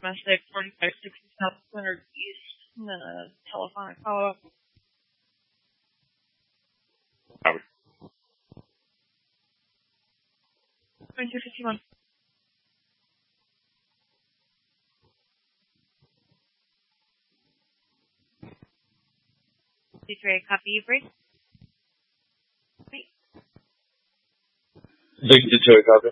domestic 4560 South 200 East. And then a telephonic follow-up. Copy. 2251. C3A, copy, break. Wait. Victor 2, copy.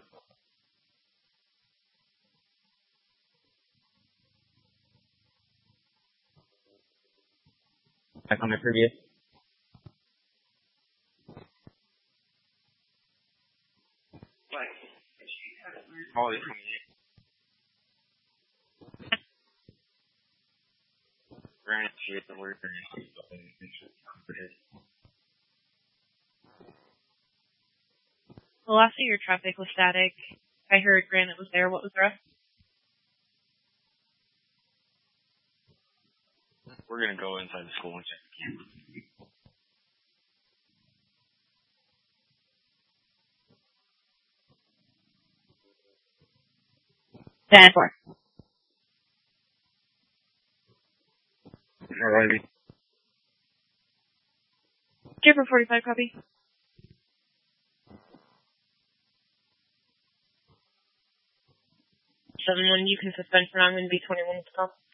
Back on my previous. Oh, this one. Granted, she had the word for The last of your traffic was static. I heard Granite was there. What was the rest? We're gonna go inside the school and check the cameras. Stand for. Alrighty. Jumper 45, copy. 7-1, you can suspend for now. I'm going to be 21 to call.